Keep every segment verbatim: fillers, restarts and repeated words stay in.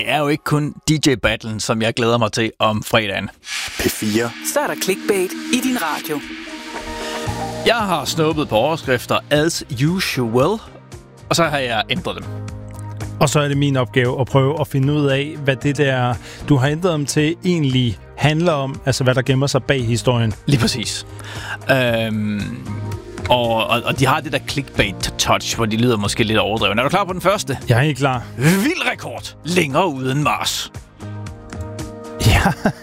det er jo ikke kun D J-battlen, som jeg glæder mig til om fredagen. P fire. Så er der clickbait i din radio. Jeg har snuppet på overskrifter as usual, og så har jeg ændret dem. Og så er det min opgave at prøve at finde ud af, hvad det der, du har ændret dem til, egentlig handler om. Altså, hvad der gemmer sig bag historien. Lige præcis. Øhm, og, og, og de har det der clickbait-touch, hvor de lyder måske lidt overdrevet. Er du klar på den første? Jeg er helt klar. Vild rekord. Længere uden Mars. Ja.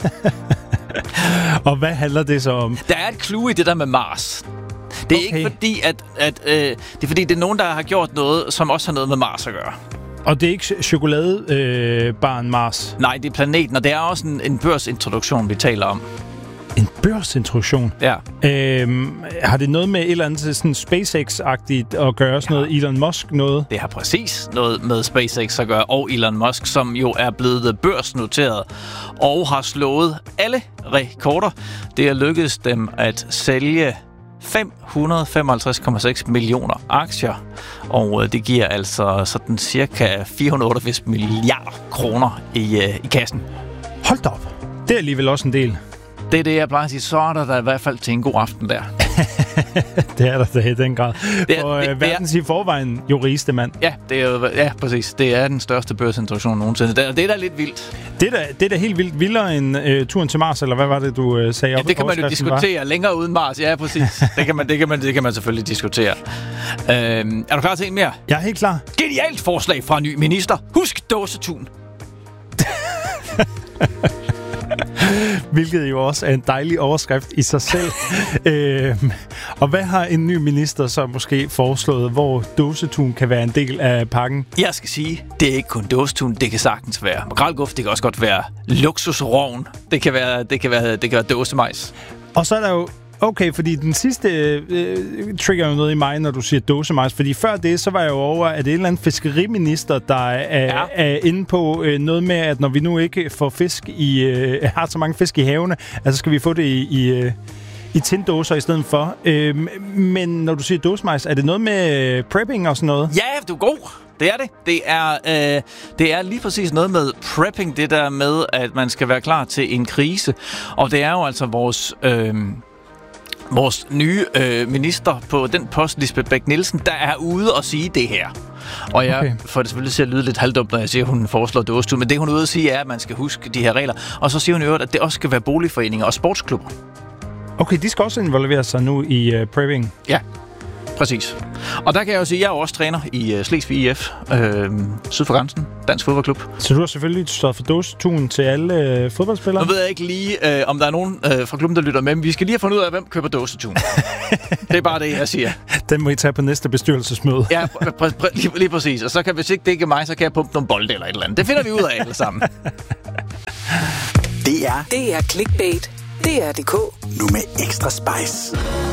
Og hvad handler det så om? Der er et clue i det der med Mars. Det er okay. ikke fordi, at, at øh, det er fordi, det er nogen, der har gjort noget, som også har noget med Mars at gøre. Og det er ikke chokoladebaren øh, Mars? Nej, det er planeten, og det er også en, en børsintroduktion, vi taler om. En børsintroduktion? Ja. Øhm, har det noget med et eller andet sådan SpaceX-agtigt at gøre, sådan ja. noget Elon Musk noget? Det har præcis noget med SpaceX at gøre, og Elon Musk, som jo er blevet børsnoteret og har slået alle rekorder. Det er lykkedes dem at sælge fem hundrede og femoghalvtreds komma seks millioner aktier, og det giver altså sådan cirka fire hundrede og otteogfirs milliarder kroner i, uh, i kassen. Hold da op. Det er alligevel også en del. Det er det, jeg plejer at sige. Så er der, der i hvert fald til en god aften der. Det er der da i den grad. Det er, For det, uh, verdens i forvejen jo rigeste mand. Ja, det er jo, ja, præcis. Det er den største børsintroduktion nogensinde. Det er, det er da lidt vildt. Det er da, det er da helt vildt vildere end uh, turen til Mars, eller hvad var det, du uh, sagde? Ja, op det kan man jo diskutere. Var? Længere uden Mars, ja, præcis. det, kan man, det, kan man, det kan man selvfølgelig diskutere. Øhm, er du klar til en mere? Jeg er helt klar. Genialt forslag fra en ny minister. Husk dåsetun. Hvilket jo også er en dejlig overskrift i sig selv. øhm, og hvad har en ny minister så måske foreslået, hvor dåsetun kan være en del af pakken? Jeg skal sige, det er ikke kun dåsetun, det kan sagtens være makrelguf, det kan også godt være luksusrovn, det kan være, det kan være, det kan være dåsemajs. Og så er der jo okay, fordi den sidste øh, trigger jo noget i mig, når du siger dåsemajs. Fordi før det, så var jeg jo over, at det er en eller anden fiskeriminister, der er, ja. er inde på øh, noget med, at når vi nu ikke får fisk i, øh, har så mange fisk i havene, altså skal vi få det i, i, øh, i tindåser i stedet for. Øh, men når du siger dåsemajs, er det noget med prepping og sådan noget? Ja, du er god. Det er det. Det er, øh, det er lige præcis noget med prepping, det der med, at man skal være klar til en krise. Og det er jo altså vores... Øh, Vores nye øh, minister på den post, Lisbeth Bech-Nielsen, der er ude og sige det her. Og jeg okay. får det selvfølgelig til at lyde lidt halvdumt, når jeg siger, at hun foreslår dåsetun. Men det, hun er ude at sige, er, at man skal huske de her regler. Og så siger hun i øvrigt, at det også skal være boligforeninger og sportsklubber. Okay, de skal også involvere sig nu i uh, prepping. Ja, præcis. Og der kan jeg jo sige, at jeg er også træner i uh, Slesvig I F, øh, syd for grænsen, dansk fodboldklub. Så du har selvfølgelig stået for dåsetun til alle uh, fodboldspillere? Nu ved jeg ikke lige, øh, om der er nogen øh, fra klubben, der lytter med, men vi skal lige have fundet ud af, hvem køber dåsetun. Det er bare det, jeg siger. Den må I tage på næste bestyrelsesmøde. Ja, pr- pr- pr- lige, lige præcis. Og så kan, hvis ikke det ikke er mig, så kan jeg pumpe nogle bolde eller et eller andet. Det finder vi ud af alle sammen. Det er Det er clickbait. D R punktum D K. Nu med ekstra spice.